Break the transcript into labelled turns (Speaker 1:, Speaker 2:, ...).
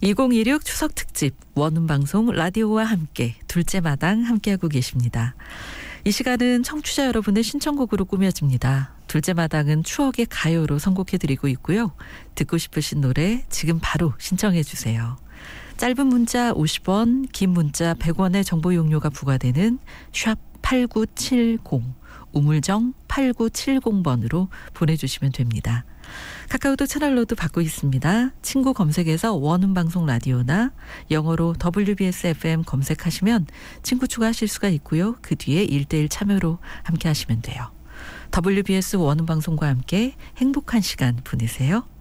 Speaker 1: 2016 추석 특집 원음방송 라디오와 함께 둘째 마당 함께하고 계십니다. 이 시간은 청취자 여러분의 신청곡으로 꾸며집니다. 둘째 마당은 추억의 가요로 선곡해드리고 있고요. 듣고 싶으신 노래 지금 바로 신청해 주세요. 짧은 문자 50원, 긴 문자 100원의 정보 용료가 부과되는 샵 8970, 우물정 8970번으로 보내주시면 됩니다. 카카오톡 채널로도 받고 있습니다. 친구 검색에서 원음방송 라디오나 영어로 WBS FM 검색하시면 친구 추가하실 수가 있고요. 그 뒤에 1:1 참여로 함께 하시면 돼요. WBS 원음방송과 함께 행복한 시간 보내세요.